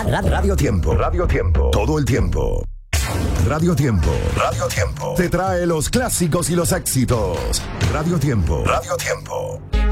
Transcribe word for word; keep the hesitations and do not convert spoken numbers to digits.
Radio Tiempo. Radio Tiempo. Todo el tiempo. Radio Tiempo. Radio Tiempo. Te trae los clásicos y los éxitos. Radio Tiempo. Radio Tiempo.